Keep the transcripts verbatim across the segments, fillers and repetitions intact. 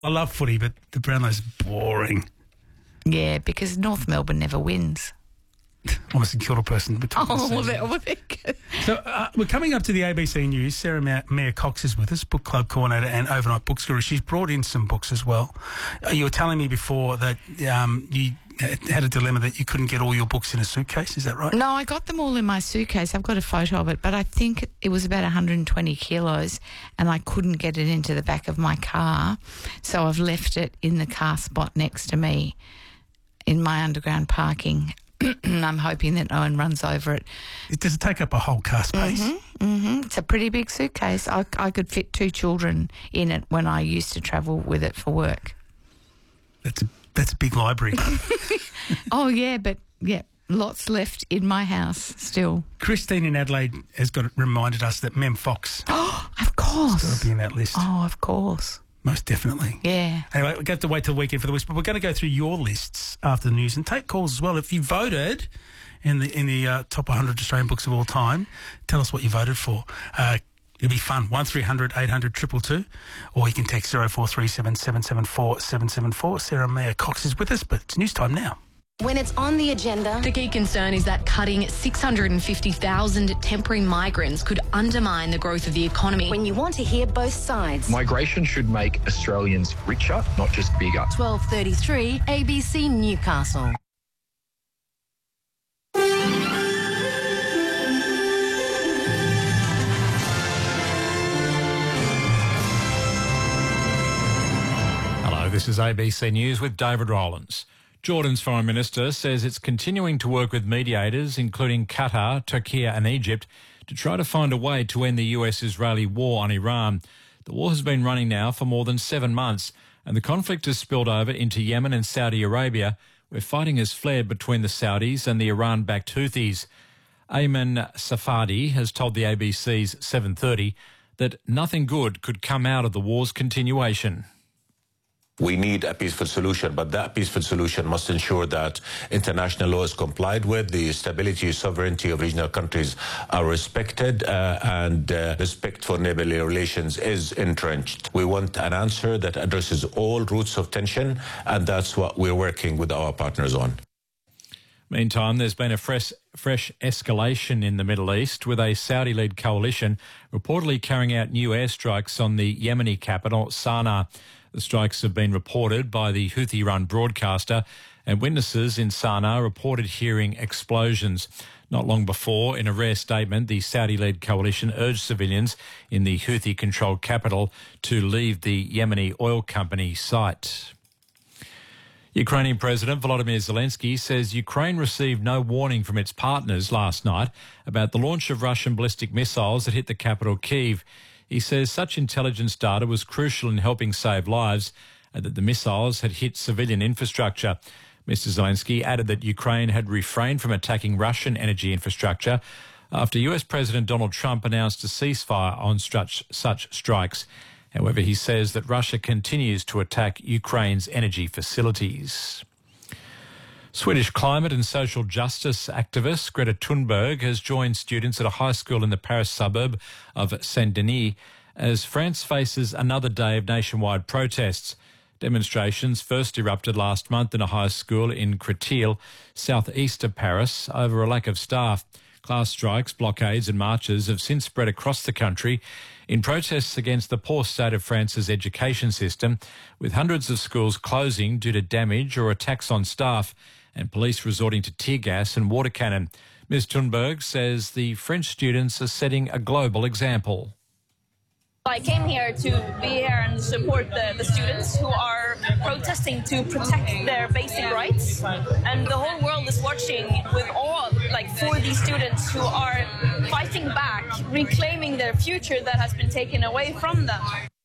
I love footy, but the Brownlow's boring. Yeah, because North Melbourne never wins. I'm a St Kilda person. Oh, well, there, well, there you go. So uh, we're coming up to the A B C News. Sarah Ma- Mayer Cox is with us, book club coordinator and overnight books guru. She's brought in some books as well. Uh, you were telling me before that um, you had a dilemma that you couldn't get all your books in a suitcase. Is that right? No, I got them all in my suitcase. I've got a photo of it, but I think it was about one hundred twenty kilos and I couldn't get it into the back of my car. So I've left it in the car spot next to me in my underground parking. I'm hoping that no one runs over it. Does it take up a whole car space? Mm-hmm, mm-hmm. It's a pretty big suitcase. I, I could fit two children in it when I used to travel with it for work. That's a, that's a big library. Oh, yeah, but, yeah, lots left in my house still. Christine in Adelaide has got reminded us that Mem Fox Oh, of course. has got to be in that list. Oh, of course. Most definitely. Yeah. Anyway, we're going to have to wait till the weekend for the list, but we're going to go through your lists after the news and take calls as well. If you voted in the in the uh, top one hundred Australian books of all time, tell us what you voted for. Uh, it'll be fun. one three hundred eight hundred two two two, or you can text zero four three seven seven seven four seven seven four. Sarah Mayer Cox is with us, but it's news time now. When it's on the agenda, the key concern is that cutting six hundred fifty thousand temporary migrants could undermine the growth of the economy. when you want to hear both sides. Migration should make Australians richer, not just bigger. twelve thirty-three A B C Newcastle. Hello, this is A B C News with David Rowlands. Jordan's Foreign Minister says it's continuing to work with mediators, including Qatar, Turkey and Egypt, to try to find a way to end the U S-Israeli war on Iran. The war has been running now for more than seven months, and the conflict has spilled over into Yemen and Saudi Arabia, where fighting has flared between the Saudis and the Iran-backed Houthis. Ayman Safadi has told the A B C's seven thirty that nothing good could come out of the war's continuation. We need a peaceful solution, but that peaceful solution must ensure that international law is complied with, the stability and sovereignty of regional countries are respected, uh, and uh, respect for neighbourly relations is entrenched. We want an answer that addresses all roots of tension, and that's what we're working with our partners on. Meantime, there's been a fresh, fresh escalation in the Middle East, with a Saudi-led coalition reportedly carrying out new airstrikes on the Yemeni capital, Sana'a. The strikes have been reported by the Houthi-run broadcaster, and witnesses in Sana'a reported hearing explosions. Not long before, in a rare statement, the Saudi-led coalition urged civilians in the Houthi-controlled capital to leave the Yemeni oil company site. Ukrainian President Volodymyr Zelensky says Ukraine received no warning from its partners last night about the launch of Russian ballistic missiles that hit the capital, Kyiv. He says such intelligence data was crucial in helping save lives and that the missiles had hit civilian infrastructure. Mister Zelensky added that Ukraine had refrained from attacking Russian energy infrastructure after U S President Donald Trump announced a ceasefire on such, such strikes. However, he says that Russia continues to attack Ukraine's energy facilities. Swedish climate and social justice activist Greta Thunberg has joined students at a high school in the Paris suburb of Saint-Denis as France faces another day of nationwide protests. Demonstrations first erupted last month in a high school in Créteil, southeast of Paris, over a lack of staff. Class strikes, blockades and marches have since spread across the country in protests against the poor state of France's education system, with hundreds of schools closing due to damage or attacks on staff, and police resorting to tear gas and water cannon. Miz Thunberg says the French students are setting a global example. I came here to be here and support the, the students who are protesting to protect their basic rights. And the whole world is watching with awe, like, for these students who are fighting back, reclaiming their future that has been taken away from them.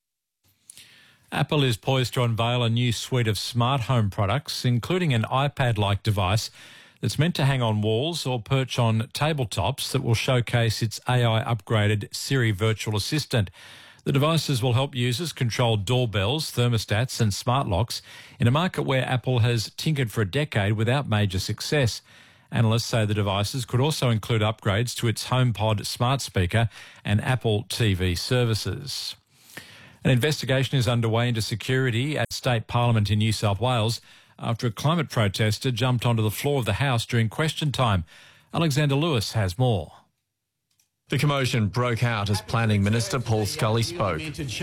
Apple is poised to unveil a new suite of smart home products, including an iPad-like device that's meant to hang on walls or perch on tabletops that will showcase its A I-upgraded Siri virtual assistant. The devices will help users control doorbells, thermostats and smart locks in a market where Apple has tinkered for a decade without major success. Analysts say the devices could also include upgrades to its HomePod smart speaker and Apple T V services. An investigation is underway into security at State Parliament in New South Wales after a climate protester jumped onto the floor of the House during question time. Alexander Lewis has more. The commotion broke out as Planning Minister Paul Scully spoke.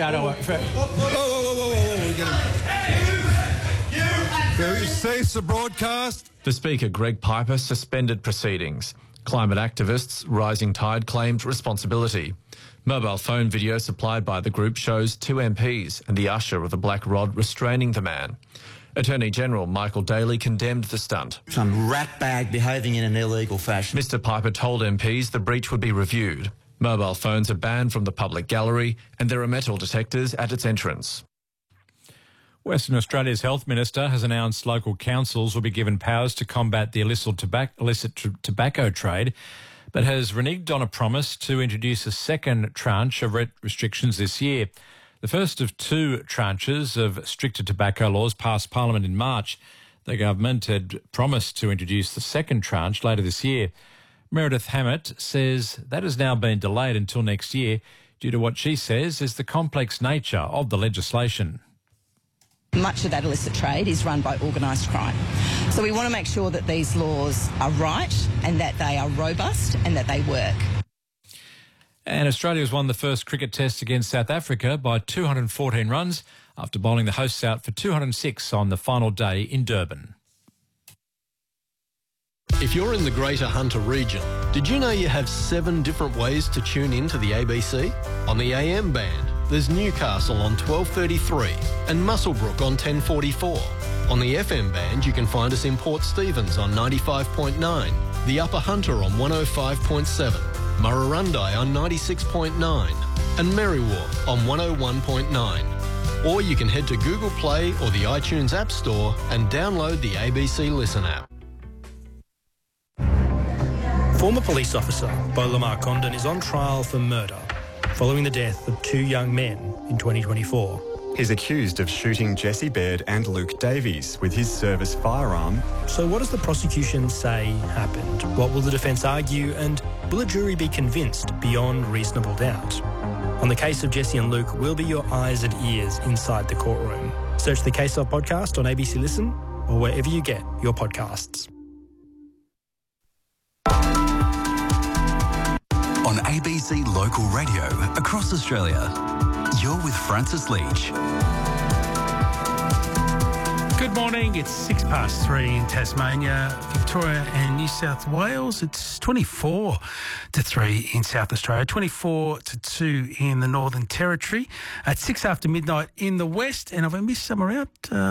Will you cease the broadcast? The Speaker, Greg Piper, suspended proceedings. Climate activists Rising Tide claimed responsibility. Mobile phone video supplied by the group shows two M Ps and the usher with a black rod restraining the man. Attorney General Michael Daly condemned the stunt. Some ratbag behaving in an illegal fashion. Mister Piper told M Ps the breach would be reviewed. Mobile phones are banned from the public gallery and there are metal detectors at its entrance. Western Australia's Health Minister has announced local councils will be given powers to combat the illicit tobacco, illicit t- tobacco trade, but has reneged on a promise to introduce a second tranche of re- restrictions this year. The first of two tranches of stricter tobacco laws passed Parliament in March. The government had promised to introduce the second tranche later this year. Meredith Hammett says that has now been delayed until next year due to what she says is the complex nature of the legislation. Much of that illicit trade is run by organised crime. So we want to make sure that these laws are right and that they are robust and that they work. And Australia has won the first cricket test against South Africa by two hundred fourteen runs after bowling the hosts out for two hundred six on the final day in Durban. If you're in the Greater Hunter region, did you know you have seven different ways to tune in to the A B C? On the A M band, there's Newcastle on twelve thirty-three and Muswellbrook on ten forty-four. On the F M band, you can find us in Port Stephens on ninety-five point nine, the Upper Hunter on one oh five point seven, Murrurundi on ninety-six point nine and Merriwa on one oh one point nine. Or you can head to Google Play or the iTunes App Store and download the A B C Listen app. Former police officer Beau Lamar Condon is on trial for murder following the death of two young men in twenty twenty-four. He's accused of shooting Jesse Baird and Luke Davies with his service firearm. So what does the prosecution say happened? What will the defence argue, and will a jury be convinced beyond reasonable doubt? On the case of Jesse and Luke, we'll be your eyes and ears inside the courtroom. Search the Case Of podcast on A B C Listen or wherever you get your podcasts. On A B C Local Radio across Australia, you're with Francis Leach. Good morning. It's six past three in Tasmania, Victoria and New South Wales. It's twenty-four to three in South Australia, twenty-four to two in the Northern Territory, at six after midnight in the West. And have I missed somewhere out?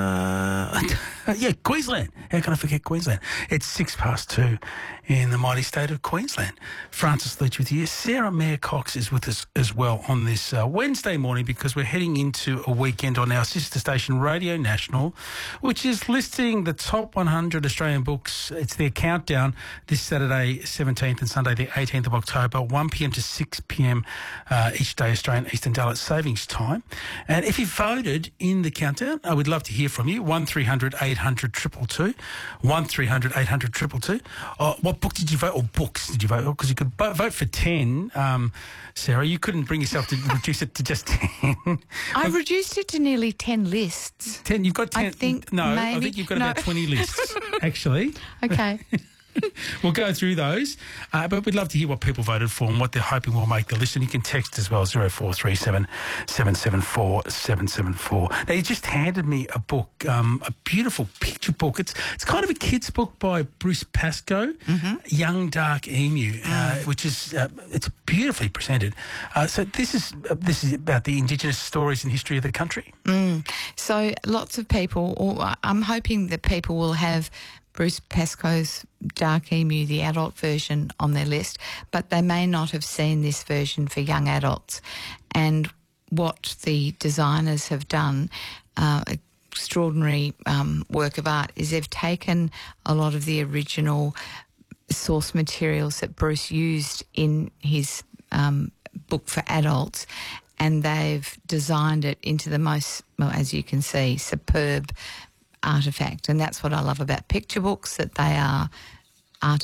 Uh, yeah, Queensland. How can I forget Queensland? It's six past two in the mighty state of Queensland. Francis Leach with you. Sarah Mayer Cox is with us as well on this uh, Wednesday morning, because we're heading into a weekend on our sister station Radio National, which is listing the top one hundred Australian books. It's their countdown this Saturday seventeenth and Sunday the eighteenth of October, one p m to six p m uh, each day Australian Eastern Daylight Savings Time. And if you voted in the countdown, I would love to hear from you. one three hundred eight hundred two two two, one three hundred eight hundred two two two. Uh, what book did you vote, or books did you vote? Because you could vote for ten. Um, Sarah, you couldn't bring yourself to reduce it to just ten. I've reduced it to nearly ten lists. ten, you've got ten. I think no, maybe, I think you've got no. about twenty lists, actually. Okay. We'll go through those, uh, but we'd love to hear what people voted for and what they're hoping will make the list. And you can text as well, zero four three seven, seven seven four, seven seven four. Now, you just handed me a book, um, a beautiful picture book. It's it's kind of a kid's book by Bruce Pascoe, mm-hmm. Young Dark Emu, uh, which is uh, it's beautifully presented. Uh, so this is uh, this is about the Indigenous stories and history of the country. Mm. So lots of people, or I'm hoping that people will have Bruce Pascoe's Dark Emu, the adult version, on their list, but they may not have seen this version for young adults. And what the designers have done, uh, extraordinary um, work of art, is they've taken a lot of the original source materials that Bruce used in his um, book for adults, and they've designed it into the most, well, as you can see, superb artefact. And that's what I love about picture books, that they are artefacts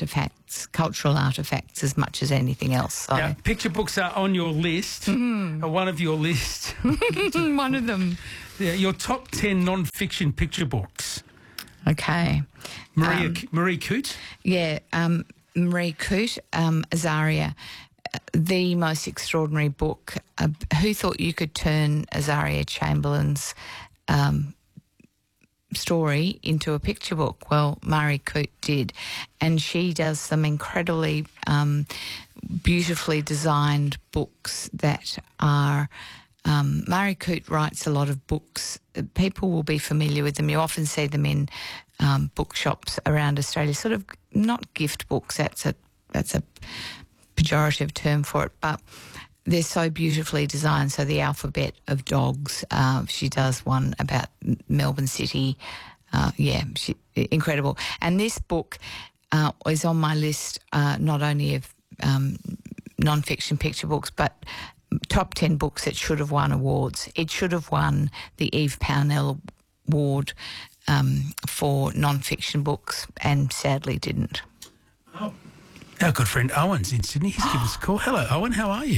artefacts, cultural artefacts, as much as anything else. So. Now, picture books are on your list, Mm. are one of your list. One of them. Yeah, your top ten non-fiction picture books. Okay. Maria, Um, Marie Coote? Yeah, um, Marie Coote, um, Azaria, uh, the most extraordinary book. Uh, who thought you could turn Azaria Chamberlain's um, story into a picture book? Well, Marie Coote did. And she does some incredibly um, beautifully designed books that are... Um, Marie Coote writes a lot of books. People will be familiar with them. You often see them in um, bookshops around Australia, sort of not gift books, that's a, that's a pejorative term for it, but they're so beautifully designed. So the alphabet of dogs, uh, she does one about Melbourne City. Uh, yeah, she, incredible. And this book uh, is on my list uh, not only of um, non-fiction picture books, but top ten books that should have won awards. It should have won the Eve Pownell Award um, for non-fiction books and sadly didn't. Oh. Our good friend Owen's in Sydney. He's given us a call. Hello, Owen. How are you?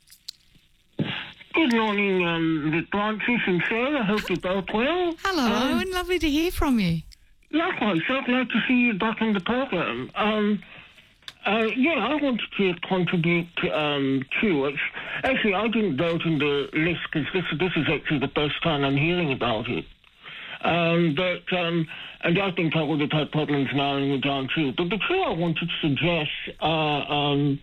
Good morning, um, Rick Francis and Sarah. Hope you're both well. Hello, um, Owen. Lovely to hear from you. Likewise, so glad to see you back on the program. Um, uh, yeah, I wanted to contribute um, to it. Actually, I didn't vote in the list because this, this is actually the first time I'm hearing about it. Um, but, um, and I think I would have had problems narrowing it down too. But the two I wanted to suggest are, um,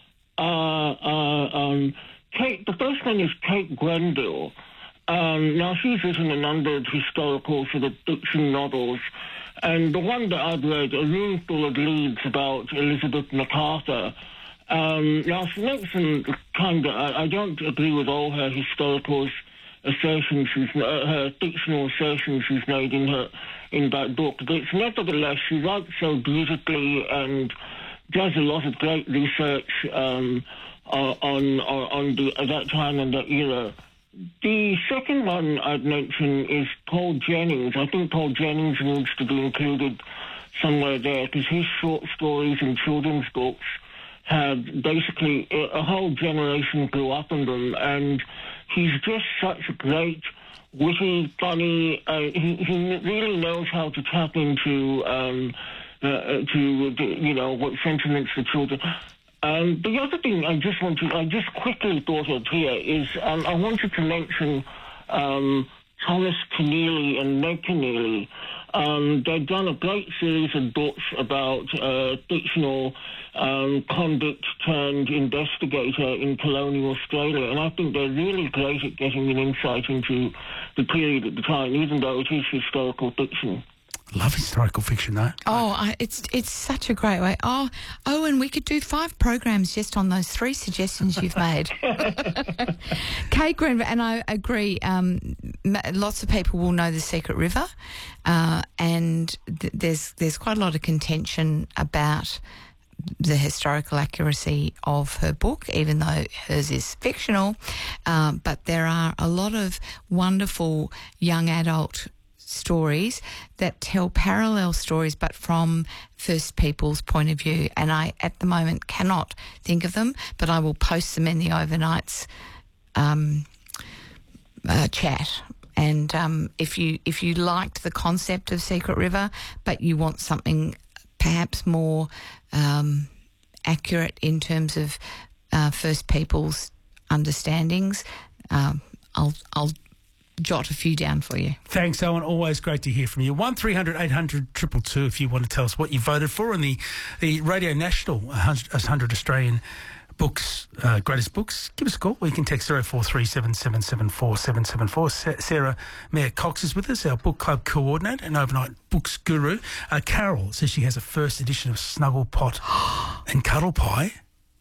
uh, uh, um, Kate, the first one is Kate Grenville. Um, now, she's written a number of historical sort of fiction novels, and the one that I've read, A Room Full of Leads, about Elizabeth MacArthur. Um, now, she makes some kind of, I, I don't agree with all her historical assertions, she's, uh, her fictional assertions she's made in her in that book, but it's nevertheless, she writes so beautifully and does a lot of great research um, uh, on, on, on the, at that time and that era. The second one I'd mention is Paul Jennings. I think Paul Jennings needs to be included somewhere there because his short stories and children's books have basically a, a whole generation grew up on them, and he's just such a great, witty, funny. Uh, he, he really knows how to tap into um, uh, to the, you know what sentiments the children. Um, the other thing I just wanted, I just quickly thought of here is um, I wanted to mention um, Thomas Keneally and Meg Keneally. Um, they've done a great series of books about uh, fictional um, convict turned investigator in colonial Australia, and I think they're really great at getting an insight into the period at the time, even though it is historical fiction. Love historical fiction, though. Oh, I, it's it's such a great way. Oh, Owen, we could do five programs just on those three suggestions you've made. Kate Grenville, and I agree, um, lots of people will know The Secret River, uh, and th- there's there's quite a lot of contention about the historical accuracy of her book, even though hers is fictional. Um, but there are a lot of wonderful young adult stories that tell parallel stories but from First Peoples' point of view, and I at the moment cannot think of them, but I will post them in the overnights um, uh, chat. And um, if you if you liked the concept of Secret River but you want something perhaps more um, accurate in terms of uh, First Peoples' understandings, um, I'll I'll jot a few down for you. Thanks, Owen. Always great to hear from you. one three hundred eight hundred two two two if you want to tell us what you voted for in the, the Radio National one hundred Australian Books, uh, Greatest Books. Give us a call. We can text zero four three seven seven seven four seven seven four. Sarah Mayer Cox is with us, our book club coordinator and overnight books guru. Uh, Carol says she has a first edition of Snugglepot and Cuddle Pie.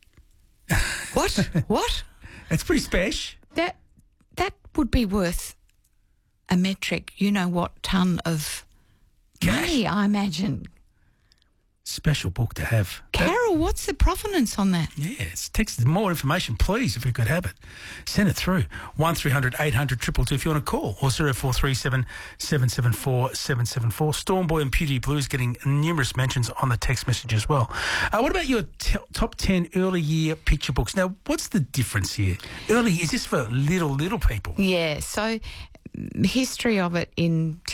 What? What? That's pretty special. That, that would be worth a metric, you know what, ton of cash, money, I imagine. Special book to have. Carol, what's the provenance on that? Yeah, it's text more information, please, if we could have it. Send it through. one three hundred eight hundred two two two if you want to call, or zero four three seven seven seven four seven seven four. Stormboy and Beauty Blues getting numerous mentions on the text message as well. Uh, what about your t- top ten early year picture books? Now, what's the difference here? Early, is this for little, little people? Yeah, so the history of it in